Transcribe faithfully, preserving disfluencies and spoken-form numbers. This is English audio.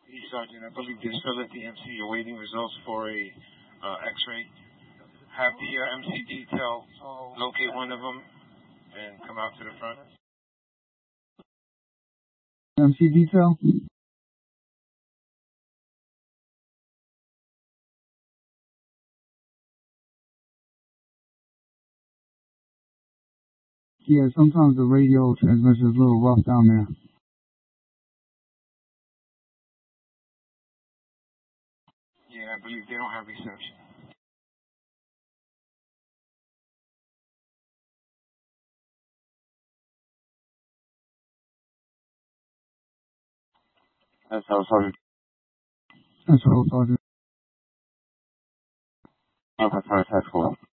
Hey, Sergeant, I believe there's still at the M C awaiting results for a uh, X-ray. Have the uh, M C detail locate one of them and come out to the front. M C detail? Yeah, sometimes the radio transmission is a little rough down there. Yeah, I believe they don't have reception. That's how Sergeant. That's all, Sergeant. Alpha Task Force.